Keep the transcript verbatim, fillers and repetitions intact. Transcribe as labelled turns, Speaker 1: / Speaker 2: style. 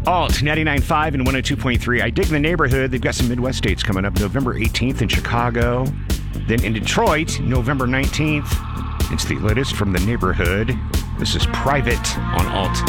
Speaker 1: Alt ninety-nine point five and one oh two point three. I dig the neighborhood. They've got some Midwest dates coming up. November eighteenth in Chicago. Then in Detroit, November nineteenth. It's the latest from the neighborhood. This is Private on Alt